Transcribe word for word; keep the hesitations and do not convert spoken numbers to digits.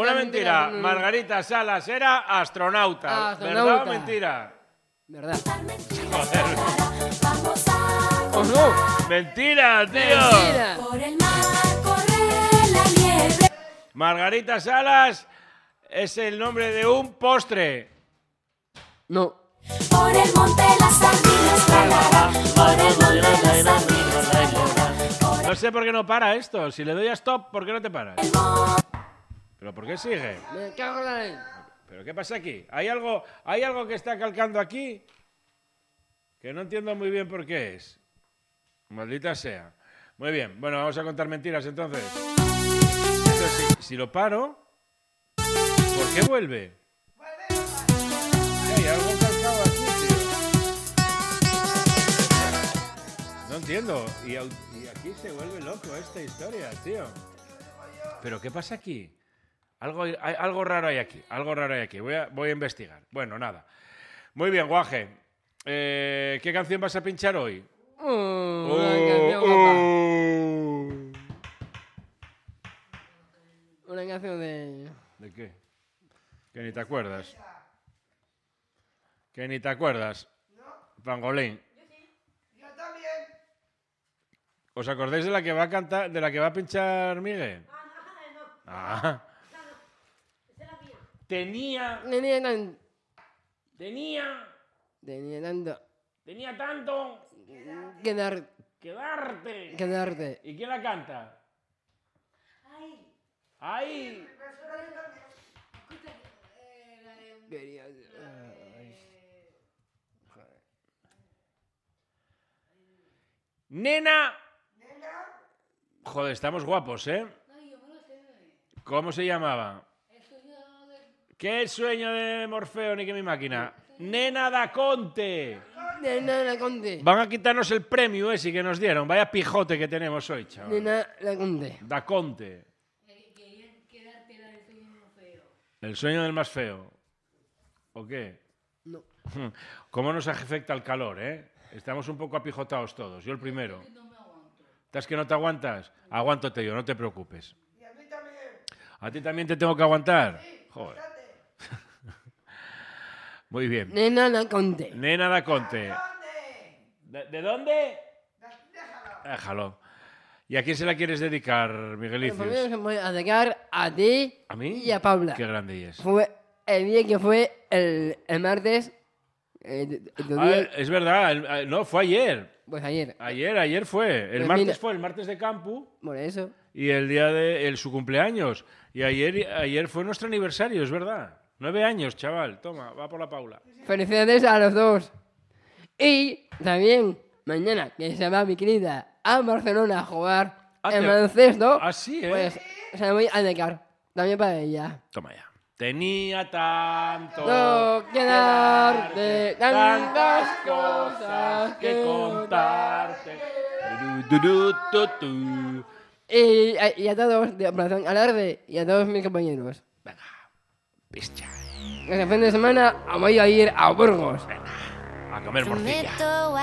una mentira. Margarita Salas era astronauta. astronauta. ¿Verdad o mentira? ¿Verdad? Joder. ¿O no? Mentira, tío. Mentira. Por el mar corre la liebre. Margarita Salas es el nombre de un postre. No. Por el monte las sardinas, la, la, la. Por el monte las sardinas, la, la, la. No sé por qué no para esto. Si le doy a stop, ¿por qué no te paras? ¿Pero por qué sigue? Me cago en la ley. ¿Pero qué pasa aquí? ¿Hay algo, ¿Hay algo que está calcando aquí? Que no entiendo muy bien por qué es. Maldita sea. Muy bien. Bueno, vamos a contar mentiras entonces. Entonces, si, si lo paro, ¿por qué vuelve? Hay algo calcado aquí, tío. No entiendo. Y, au- y aquí se vuelve loco esta historia, tío. ¿Pero qué pasa aquí? Algo, hay, algo raro hay aquí. Algo raro hay aquí. Voy a, voy a investigar. Bueno, nada. Muy bien, Guaje. Eh, ¿Qué canción vas a pinchar hoy? Uh, una canción guapa. Una canción de... ¿De qué? Que ni te acuerdas. Que ni te acuerdas. Pangolín. Yo también. ¿Os acordáis de la que va a cantar, de la que va a pinchar Miguel? Ah. Tenía, Tenía tan... tenía, Tenía tanto... tenía tanto Que dar... que darte. Que darte. ¿Y quién la canta? Ahí. Quería... Ay. Nena. Joder, estamos guapos, ¿eh? ¿Cómo se llamaba? ¿Qué sueño de Morfeo ni que mi máquina? Nena da Conte. Nena la conte. Van a quitarnos el premio ese que nos dieron. Vaya pijote que tenemos hoy, chaval. Nena la conte. Da Conte. El sueño del más feo. ¿O qué? No. ¿Cómo nos afecta el calor, eh? Estamos un poco apijotados todos. Yo el primero. ¿Estás que no te aguantas? Aguántate yo, no te preocupes. Y a mí también. ¿A ti también te tengo que aguantar? Joder. Muy bien. Nena la conte. Nena da Conte. ¿Dónde? ¿De, de dónde? Déjalo. Déjalo. ¿Y a quién se la quieres dedicar, Pues Miguelicius? me voy a dedicar a ti ¿A mí? y a Paula. Qué grande es. Fue el día que fue el, el martes. eh, tu Ah, día- es verdad, el- eh, no, fue ayer. pues ayer. Ayer, ayer fue. El Pues martes mira. fue el martes de campo Por eso. y el día de el, su cumpleaños. Y ayer, ayer fue nuestro aniversario, es verdad. Nueve años, chaval. Toma, va por la Paula. Felicidades a los dos. Y también mañana que se va mi querida a Barcelona a jugar Ah, en te- baloncesto. Ah, sí, ¿eh? Pues se la voy a dedicar. También para ella. Toma ya. Tenía tanto No que darte tantas cosas que contarte. Du, du, du, tu, tu. Y, a- y a todos de Operación Alarde y a todos mis compañeros. Venga, pischa. Este fin de semana voy a ir a Burgos. A comer morcilla. Prometo